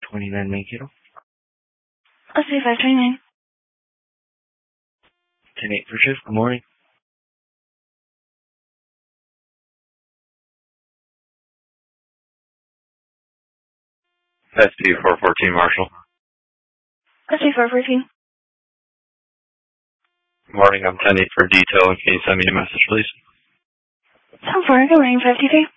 29 Mankato. Let's see, 529. 10-8 for shift. Good morning. That's P414 Marshall. Let's see, 414. Morning, I'm 10-8 for detail. Can you send me a message, please? 10-4, good morning, 523.